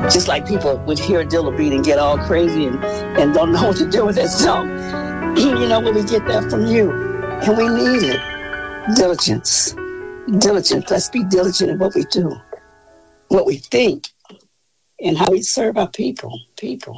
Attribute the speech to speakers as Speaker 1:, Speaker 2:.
Speaker 1: Just like people would hear a Dilla beat and get all crazy and don't know what to do with it. So, you know, when we get that from you, and we need it. Diligence. Diligence. Let's be diligent in what we do, what we think, and how we serve our people.